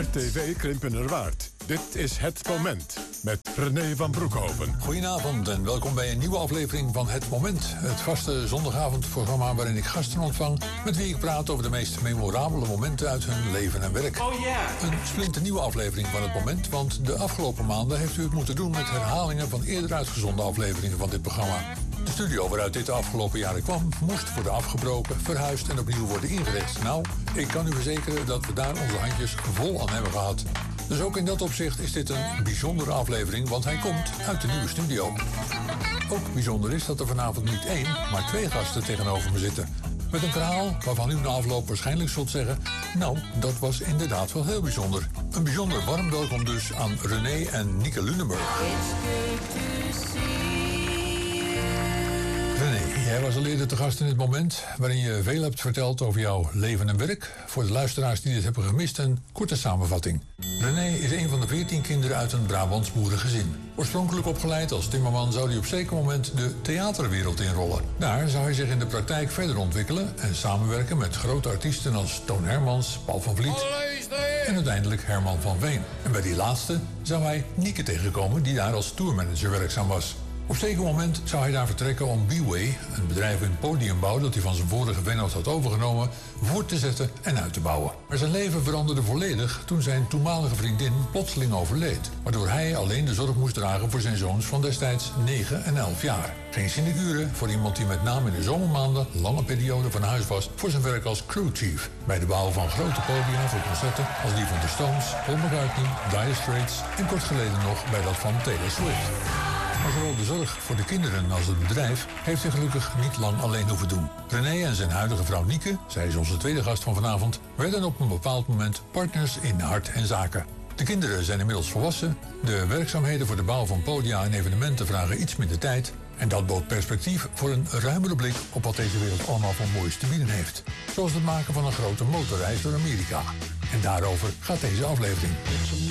RTV Krimpenerwaard. Dit is Het Moment met René van Broekhoven. Goedenavond en welkom bij een nieuwe aflevering van Het Moment. Het vaste zondagavondprogramma waarin ik gasten ontvang met wie ik praat over de meest memorabele momenten uit hun leven en werk. Oh yeah. Een splinternieuwe aflevering van Het Moment, want de afgelopen maanden heeft u het moeten doen met herhalingen van eerder uitgezonden afleveringen van dit programma. De studio waaruit dit de afgelopen jaren kwam, moest worden afgebroken, verhuisd en opnieuw worden ingericht. Nou, ik kan u verzekeren dat we daar onze handjes vol aan hebben gehad. Dus ook in dat opzicht is dit een bijzondere aflevering, want hij komt uit de nieuwe studio. Ook bijzonder is dat er vanavond niet 1, maar 2 gasten tegenover me zitten. Met een verhaal waarvan u na afloop waarschijnlijk zult zeggen, nou, dat was inderdaad wel heel bijzonder. Een bijzonder warm welkom dus aan René en Nieke Lunenburg. René, jij was al eerder te gast in Het Moment, waarin je veel hebt verteld over jouw leven en werk. Voor de luisteraars die dit hebben gemist, een korte samenvatting. René is een van de 14 kinderen uit een Brabants boerengezin. Oorspronkelijk opgeleid als timmerman zou hij op zeker moment de theaterwereld inrollen. Daar zou hij zich in de praktijk verder ontwikkelen en samenwerken met grote artiesten als Toon Hermans, Paul van Vliet en uiteindelijk Herman van Veen. En bij die laatste zou hij Nieke tegenkomen, die daar als tourmanager werkzaam was. Op zeker moment zou hij daar vertrekken om B-Way, een bedrijf in podiumbouw dat hij van zijn vorige vennoot had overgenomen, voort te zetten en uit te bouwen. Maar zijn leven veranderde volledig toen zijn toenmalige vriendin plotseling overleed, waardoor hij alleen de zorg moest dragen voor zijn zoons van destijds 9 en 11 jaar. Geen sinecure voor iemand die met name in de zomermaanden lange periode van huis was voor zijn werk als crewchief bij de bouw van grote podia voor concerten als die van The Stones, Paul McCartney, Dire Straits en kort geleden nog bij dat van Taylor Swift. Maar zowel de zorg voor de kinderen als het bedrijf heeft hij gelukkig niet lang alleen hoeven doen. René en zijn huidige vrouw Nieke, zij is onze tweede gast van vanavond, werden op een bepaald moment partners in hart en zaken. De kinderen zijn inmiddels volwassen, de werkzaamheden voor de bouw van podia en evenementen vragen iets minder tijd en dat bood perspectief voor een ruimere blik op wat deze wereld allemaal van moois te bieden heeft. Zoals het maken van een grote motorreis door Amerika. En daarover gaat deze aflevering.